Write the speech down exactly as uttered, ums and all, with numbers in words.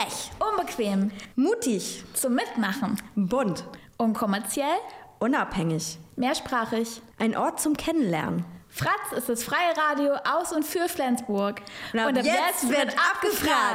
Frech. Unbequem. Mutig. Zum Mitmachen. Bunt. Unkommerziell. Unabhängig. Mehrsprachig. Ein Ort zum Kennenlernen. Fratz ist das freie Radio aus und für Flensburg. Und ab, und ab jetzt, jetzt wird abgefragt.